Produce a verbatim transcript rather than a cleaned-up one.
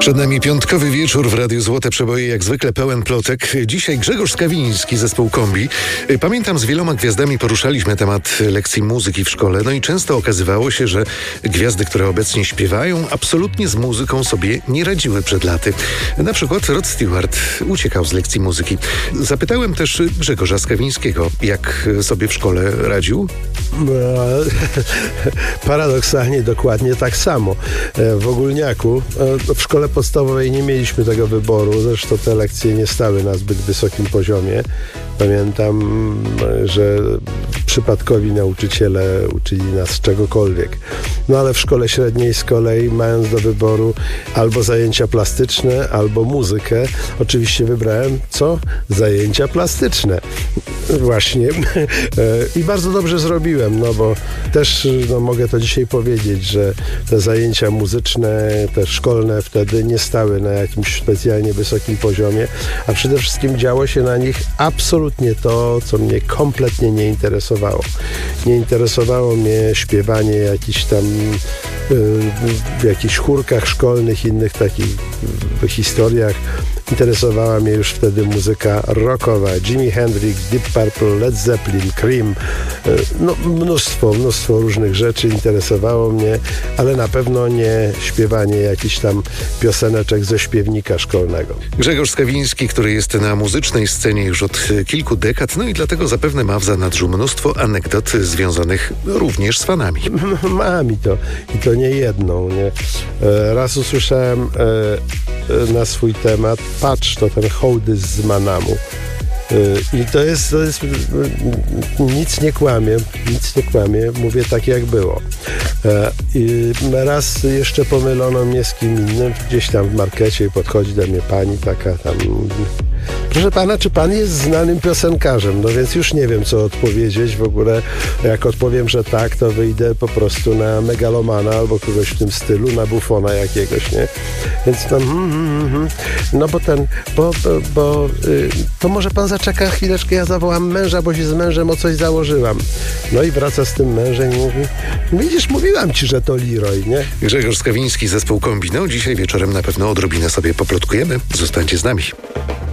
Przed nami piątkowy wieczór w Radiu Złote Przeboje, jak zwykle pełen plotek. Dzisiaj Grzegorz Skawiński, zespół Kombi. Pamiętam, z wieloma gwiazdami poruszaliśmy temat lekcji muzyki w szkole, no i często okazywało się, że gwiazdy, które obecnie śpiewają, absolutnie z muzyką sobie nie radziły przed laty. Na przykład Rod Stewart uciekał z lekcji muzyki. Zapytałem też Grzegorza Skawińskiego, jak sobie w szkole radził. Paradoksalnie dokładnie tak samo. W ogólniaku, w szkole podstawowej nie mieliśmy tego wyboru, zresztą te lekcje nie stały na zbyt wysokim poziomie. Pamiętam, że przypadkowi nauczyciele uczyli nas czegokolwiek. No ale w szkole średniej z kolei, mając do wyboru albo zajęcia plastyczne, albo muzykę, oczywiście wybrałem co? Zajęcia plastyczne. Właśnie. I bardzo dobrze zrobiłem, no bo też no, mogę to dzisiaj powiedzieć, że te zajęcia muzyczne, te szkolne wtedy nie stały na jakimś specjalnie wysokim poziomie, a przede wszystkim działo się na nich absolutnie to, co mnie kompletnie nie interesowało. Nie interesowało mnie śpiewanie jakichś tam w jakichś chórkach szkolnych, innych takich historiach. Interesowała mnie już wtedy muzyka rockowa. Jimi Hendrix, Deep Purple, Led Zeppelin, Cream. No, mnóstwo, mnóstwo różnych rzeczy interesowało mnie, ale na pewno nie śpiewanie jakichś tam pioseneczek ze śpiewnika szkolnego. Grzegorz Skawiński, który jest na muzycznej scenie już od kilku dekad, no i dlatego zapewne ma w zanadrzu mnóstwo anegdot związanych również z fanami. Mam i to, i to nie jedną. Nie? Raz usłyszałem na swój temat: patrz, to ten hołdys z Manamu. I to jest, to jest, nic nie kłamię, nic nie kłamię, mówię tak jak było. I raz jeszcze pomylono mnie z kim innym, gdzieś tam w markecie, i podchodzi do mnie pani taka tam: proszę pana, czy pan jest znanym piosenkarzem? No więc już nie wiem, co odpowiedzieć w ogóle. Jak odpowiem, że tak, to wyjdę po prostu na megalomana albo kogoś w tym stylu, na bufona jakiegoś, nie? Więc tam, hmm, hmm, hmm. no bo ten, bo, bo, bo y, to może pan zaczeka chwileczkę, ja zawołam męża, bo się z mężem o coś założyłam. No i wraca z tym mężem i mówi: widzisz, mówiłam ci, że to Leroy, nie? Grzegorz Skawiński, zespół Kombi. No, dzisiaj wieczorem na pewno odrobinę sobie poplotkujemy. Zostańcie z nami.